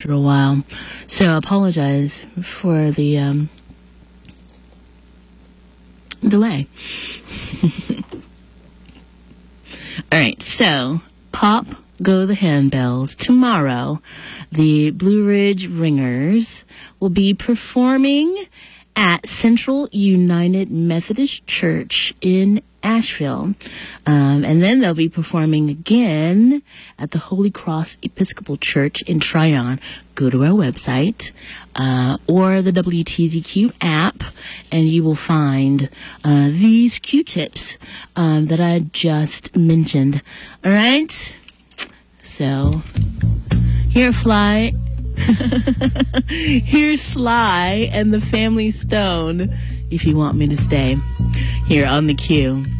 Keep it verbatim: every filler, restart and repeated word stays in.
a while. So I apologize for the um, delay. All right, so pop go the handbells. Tomorrow, the Blue Ridge Ringers will be performing at Central United Methodist Church in Asheville. Um, and then they'll be performing again at the Holy Cross Episcopal Church in Tryon. Go to our website uh, or the W T Z Q app, and you will find uh, these Q-tips um, that I just mentioned. All right? So, here, Fly. Here's Sly and the Family Stone, if you want me to stay here on the Q.